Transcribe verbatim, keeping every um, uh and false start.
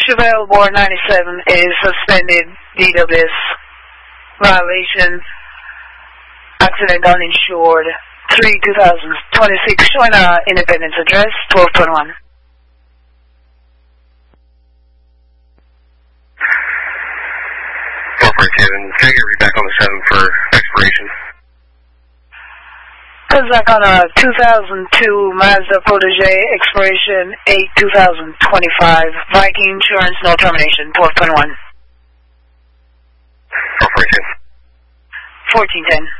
Chevelle Board ninety-seven is suspended D W S violation, accident uninsured, three two thousand twenty-six, showing uh, Independence address, twelve twenty-one. four forty-seven, can I get read back on the seven for expiration? Kazak on a two thousand two Mazda Protege, expiration eight two thousand twenty-five, Viking Insurance, no termination, twelve twenty-one. four forty-two. fourteen ten.